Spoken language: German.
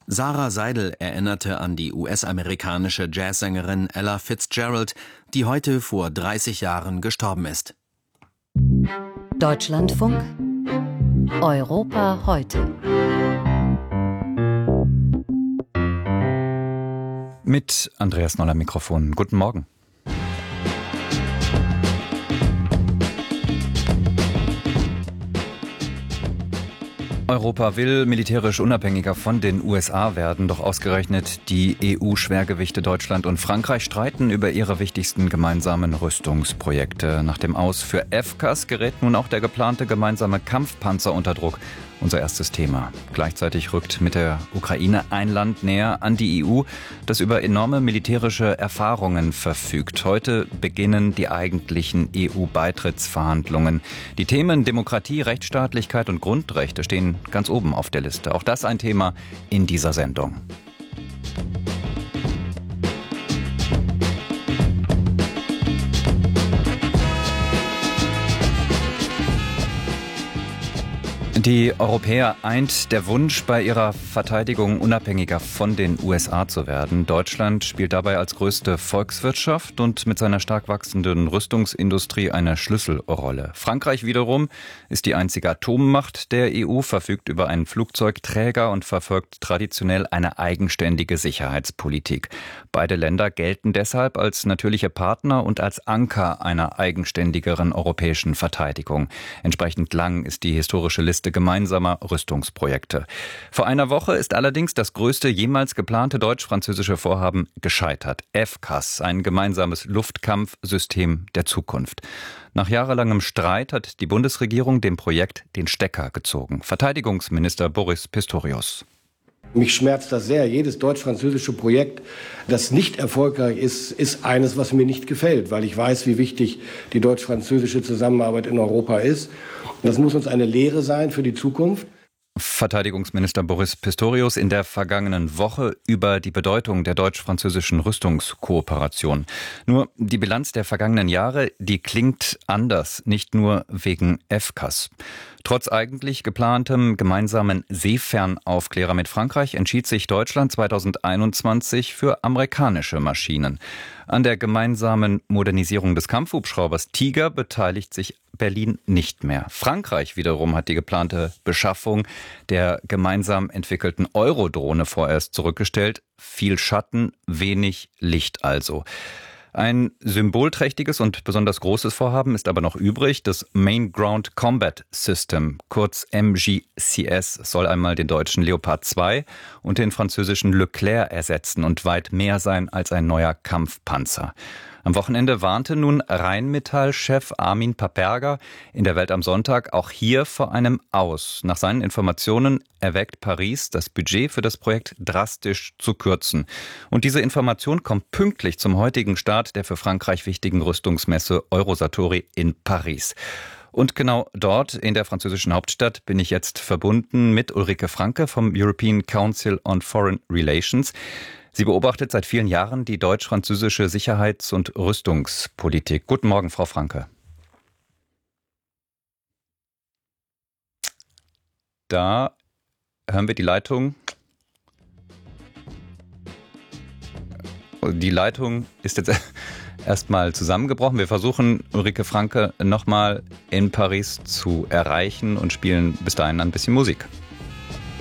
Sarah Seidel erinnerte an die US-amerikanische Jazzsängerin Ella Fitzgerald, die heute vor 30 Jahren gestorben ist. Deutschlandfunk Europa heute. Mit Andreas Noller Mikrofon. Guten Morgen. Europa will militärisch unabhängiger von den USA werden, doch ausgerechnet die EU-Schwergewichte Deutschland und Frankreich streiten über ihre wichtigsten gemeinsamen Rüstungsprojekte. Nach dem Aus für FCAS gerät nun auch der geplante gemeinsame Kampfpanzer unter Druck. Unser erstes Thema. Gleichzeitig rückt mit der Ukraine ein Land näher an die EU, das über enorme militärische Erfahrungen verfügt. Heute beginnen die eigentlichen EU-Beitrittsverhandlungen. Die Themen Demokratie, Rechtsstaatlichkeit und Grundrechte stehen ganz oben auf der Liste. Auch das ein Thema in dieser Sendung. Die Europäer eint der Wunsch, bei ihrer Verteidigung unabhängiger von den USA zu werden. Deutschland spielt dabei als größte Volkswirtschaft und mit seiner stark wachsenden Rüstungsindustrie eine Schlüsselrolle. Frankreich wiederum ist die einzige Atommacht der EU, verfügt über einen Flugzeugträger und verfolgt traditionell eine eigenständige Sicherheitspolitik. Beide Länder gelten deshalb als natürliche Partner und als Anker einer eigenständigeren europäischen Verteidigung. Entsprechend lang ist die historische Liste gemeinsamer Rüstungsprojekte. Vor einer Woche ist allerdings das größte jemals geplante deutsch-französische Vorhaben gescheitert. FCAS, ein gemeinsames Luftkampfsystem der Zukunft. Nach jahrelangem Streit hat die Bundesregierung dem Projekt den Stecker gezogen. Verteidigungsminister Boris Pistorius. Mich schmerzt das sehr. Jedes deutsch-französische Projekt, das nicht erfolgreich ist, ist eines, was mir nicht gefällt, weil ich weiß, wie wichtig die deutsch-französische Zusammenarbeit in Europa ist. Und das muss uns eine Lehre sein für die Zukunft. Verteidigungsminister Boris Pistorius in der vergangenen Woche über die Bedeutung der deutsch-französischen Rüstungskooperation. Nur die Bilanz der vergangenen Jahre, die klingt anders, nicht nur wegen FCAS. Trotz eigentlich geplantem gemeinsamen Seefernaufklärer mit Frankreich entschied sich Deutschland 2021 für amerikanische Maschinen. An der gemeinsamen Modernisierung des Kampfhubschraubers Tiger beteiligt sich Berlin nicht mehr. Frankreich wiederum hat die geplante Beschaffung der gemeinsam entwickelten Eurodrohne vorerst zurückgestellt. Viel Schatten, wenig Licht also. Ein symbolträchtiges und besonders großes Vorhaben ist aber noch übrig. Das Main Ground Combat System, kurz MGCS, soll einmal den deutschen Leopard 2 und den französischen Leclerc ersetzen und weit mehr sein als ein neuer Kampfpanzer. Am Wochenende warnte nun Rheinmetall-Chef Armin Paperger in der Welt am Sonntag auch hier vor einem Aus. Nach seinen Informationen erwägt Paris, das Budget für das Projekt drastisch zu kürzen. Und diese Information kommt pünktlich zum heutigen Start der für Frankreich wichtigen Rüstungsmesse Eurosatory in Paris. Und genau dort, in der französischen Hauptstadt, bin ich jetzt verbunden mit Ulrike Franke vom European Council on Foreign Relations. Sie beobachtet seit vielen Jahren die deutsch-französische Sicherheits- und Rüstungspolitik. Guten Morgen, Frau Franke. Da hören wir die Leitung. Die Leitung ist jetzt erstmal zusammengebrochen. Wir versuchen, Ulrike Franke nochmal in Paris zu erreichen und spielen bis dahin ein bisschen Musik.